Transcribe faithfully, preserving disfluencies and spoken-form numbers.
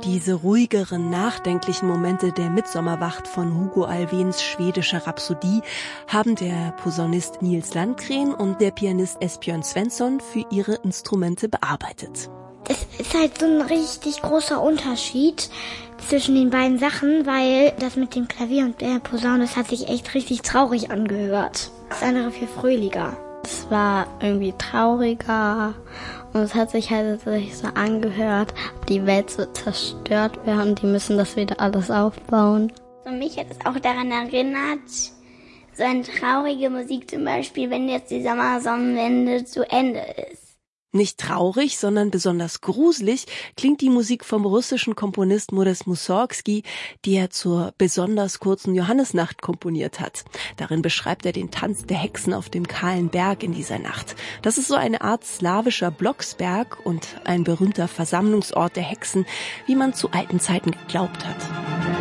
Diese ruhigeren, nachdenklichen Momente der Mitsommerwacht von Hugo Alfvéns schwedischer Rhapsodie haben der Posaunist Nils Landgren und der Pianist Esbjörn Svensson für ihre Instrumente bearbeitet. Es ist halt so ein richtig großer Unterschied zwischen den beiden Sachen, weil das mit dem Klavier und der Posaune, das hat sich echt richtig traurig angehört. Das andere viel fröhlicher. Es war irgendwie trauriger und es hat sich halt so angehört, die Welt so zerstört wäre und die müssen das wieder alles aufbauen. So, mich hat es auch daran erinnert, so eine traurige Musik zum Beispiel, wenn jetzt die Sommersonnenwende zu Ende ist. Nicht traurig, sondern besonders gruselig klingt die Musik vom russischen Komponist Modest Mussorgsky, die er zur besonders kurzen Johannisnacht komponiert hat. Darin beschreibt er den Tanz der Hexen auf dem kahlen Berg in dieser Nacht. Das ist so eine Art slawischer Blocksberg und ein berühmter Versammlungsort der Hexen, wie man zu alten Zeiten geglaubt hat.